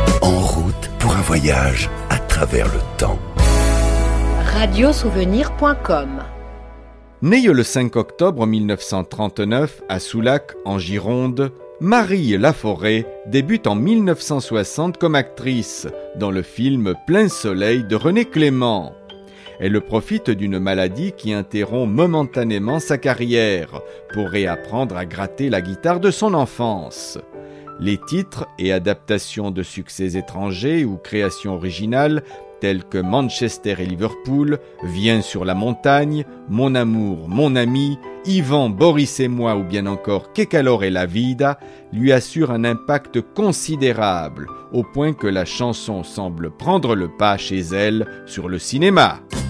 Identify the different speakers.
Speaker 1: En route pour un voyage à travers le temps.
Speaker 2: Radiosouvenir.com.
Speaker 3: Née le 5 octobre 1939 à Soulac, en Gironde, Marie Laforêt débute en 1960 comme actrice dans le film Plein Soleil de René Clément. Elle profite d'une maladie qui interrompt momentanément sa carrière pour réapprendre à gratter la guitare de son enfance. Les titres et adaptations de succès étrangers ou créations originales tels que Manchester et Liverpool, Viens sur la montagne, Mon amour, mon ami, Yvan, Boris et moi ou bien encore Que calor è la vida lui assurent un impact considérable au point que la chanson semble prendre le pas chez elle sur le cinéma.